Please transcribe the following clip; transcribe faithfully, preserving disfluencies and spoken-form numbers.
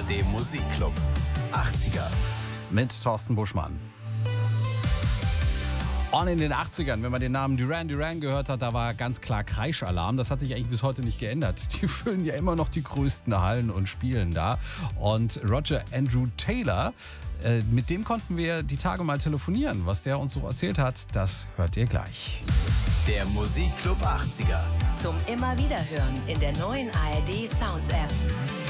A R D Musikclub achtziger mit Thorsten Buschmann. Und in den achtzigern, wenn man den Namen Duran Duran gehört hat, da war ganz klar Kreischalarm. Das hat sich eigentlich bis heute nicht geändert. Die füllen ja immer noch die größten Hallen und spielen da. Und Roger Andrew Taylor, äh, mit dem konnten wir die Tage mal telefonieren. Was der uns so erzählt hat, das hört ihr gleich. Der Musikclub achtziger. Zum immer wieder hören in der neuen A R D Sounds App.